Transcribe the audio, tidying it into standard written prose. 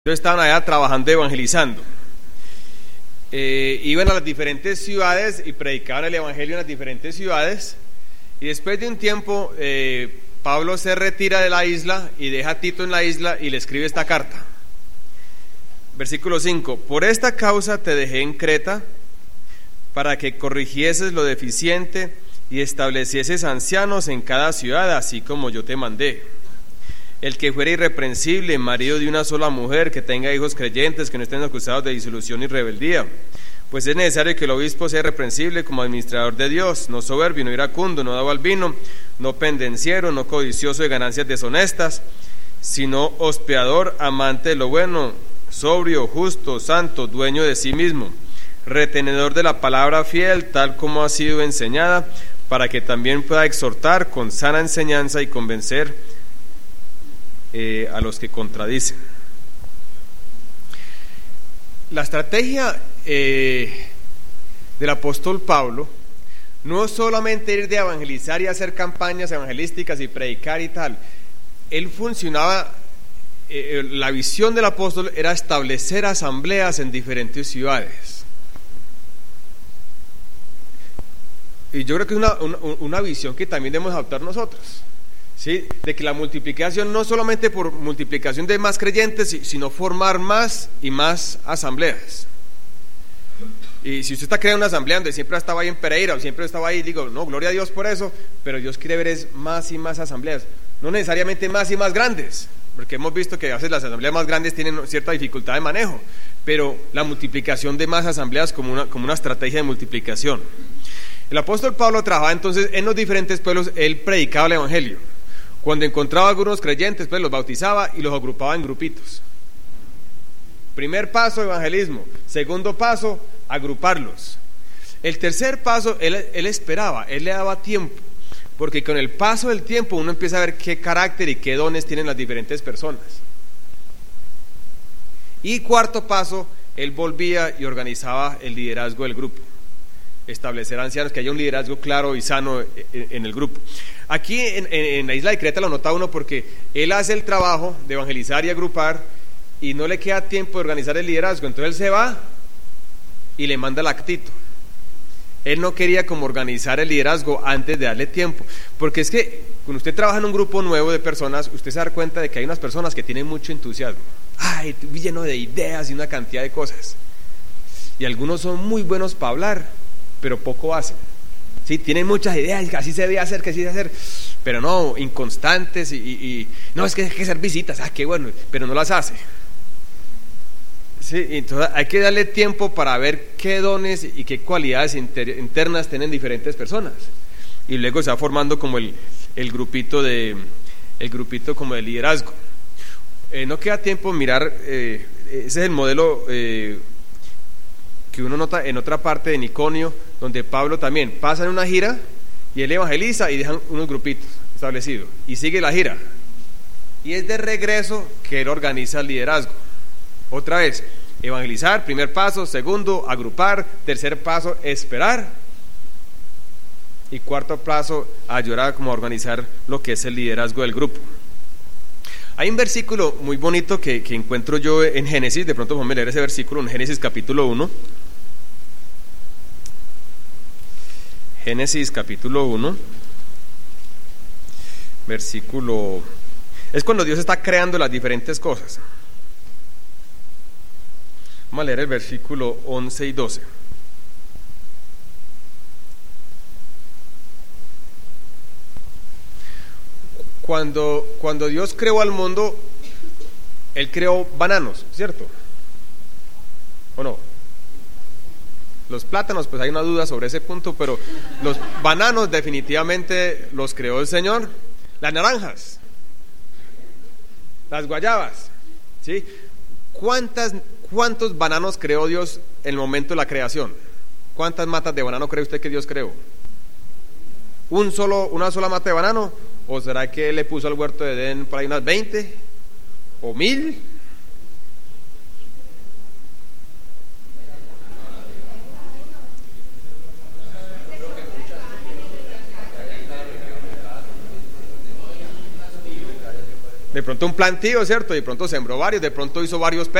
Ellos estaban allá trabajando, evangelizando. Iban a las diferentes ciudades y predicaban el evangelio en las diferentes ciudades. Y después de un tiempo, Pablo se retira de la isla y deja a Tito en la isla y le escribe esta carta. Versículo 5: por esta causa te dejé en Creta, para que corrigieses lo deficiente y establecieses ancianos en cada ciudad, así como yo te mandé. El que fuera irreprensible, marido de una sola mujer, que tenga hijos creyentes, que no estén acusados de disolución y rebeldía. Pues es necesario que el obispo sea irreprensible como administrador de Dios, no soberbio, no iracundo, no dado al vino, no pendenciero, no codicioso de ganancias deshonestas, sino hospedador, amante de lo bueno, sobrio, justo, santo, dueño de sí mismo, retenedor de la palabra fiel, tal como ha sido enseñada, para que también pueda exhortar con sana enseñanza y convencer a los que contradicen. La estrategia del apóstol Pablo no es solamente ir de evangelizar y hacer campañas evangelísticas y predicar y tal. Él funcionaba, la visión del apóstol era establecer asambleas en diferentes ciudades. Y yo creo que es una visión que también debemos adoptar nosotros, ¿sí? De que la multiplicación no solamente por multiplicación de más creyentes, sino formar más y más asambleas. Y si usted está creando una asamblea donde siempre estaba ahí en Pereira o siempre estaba ahí, digo, no, gloria a Dios por eso, pero Dios quiere ver es más y más asambleas, no necesariamente más y más grandes, porque hemos visto que a veces las asambleas más grandes tienen cierta dificultad de manejo, pero la multiplicación de más asambleas como una estrategia de multiplicación. El apóstol Pablo trabajaba entonces en los diferentes pueblos, él predicaba el evangelio. Cuando encontraba algunos creyentes, pues los bautizaba y los agrupaba en grupitos. Primer paso, evangelismo. Segundo paso, agruparlos. El tercer paso, él esperaba, él le daba tiempo, porque con el paso del tiempo uno empieza a ver qué carácter y qué dones tienen las diferentes personas. Y cuarto paso, él volvía y organizaba el liderazgo del grupo. Establecer ancianos, que haya un liderazgo claro y sano en el grupo. Aquí en la isla de Creta lo nota uno porque él hace el trabajo de evangelizar y agrupar y no le queda tiempo de organizar el liderazgo, entonces él se va y le manda a Tito. Él no quería como organizar el liderazgo antes de darle tiempo, porque es que cuando usted trabaja en un grupo nuevo de personas, usted se da cuenta de que hay unas personas que tienen mucho entusiasmo, lleno de ideas y una cantidad de cosas, y algunos son muy buenos para hablar, pero poco hacen. Sí, tienen muchas ideas, que así se debe hacer, que así se debe hacer, pero no, inconstantes y no, es que hay que hacer visitas, qué bueno, pero no las hace. Sí, entonces hay que darle tiempo para ver qué dones y qué cualidades internas tienen diferentes personas, y luego se va formando como el grupito como de liderazgo. No queda tiempo mirar, ese es el modelo que uno nota en otra parte de Iconio, donde Pablo también pasa en una gira y él evangeliza y dejan unos grupitos establecidos y sigue la gira, y es de regreso que él organiza el liderazgo. Otra vez, evangelizar, primer paso; segundo, agrupar; tercer paso, esperar; y cuarto paso, ayudar como a organizar lo que es el liderazgo del grupo. Hay un versículo muy bonito que encuentro yo en Génesis, de pronto vamos a leer ese versículo en Génesis capítulo 1. Génesis capítulo 1, versículo... es cuando Dios está creando las diferentes cosas. Vamos a leer el versículo 11 y 12. Cuando Dios creó al mundo, Él creó bananos, ¿cierto? ¿O no? Los plátanos, pues hay una duda sobre ese punto, pero los bananos definitivamente los creó el Señor. Las naranjas, las guayabas, ¿sí? ¿Cuántos bananos creó Dios en el momento de la creación? ¿Cuántas matas de banano cree usted que Dios creó? ¿Una sola mata de banano? ¿O será que le puso al huerto de Edén por ahí unas 20 o 1000? De pronto un plantío, ¿cierto? De pronto sembró varios, de pronto hizo varios